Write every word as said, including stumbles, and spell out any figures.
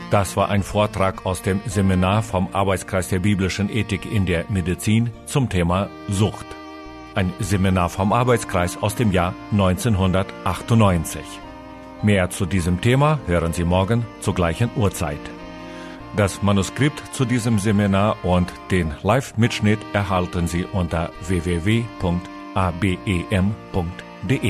Das war ein Vortrag aus dem Seminar vom Arbeitskreis der biblischen Ethik in der Medizin zum Thema Sucht. Ein Seminar vom Arbeitskreis aus dem Jahr neunzehnhundertachtundneunzig. Mehr zu diesem Thema hören Sie morgen zur gleichen Uhrzeit. Das Manuskript zu diesem Seminar und den Live-Mitschnitt erhalten Sie unter w w w punkt a b e m punkt d e.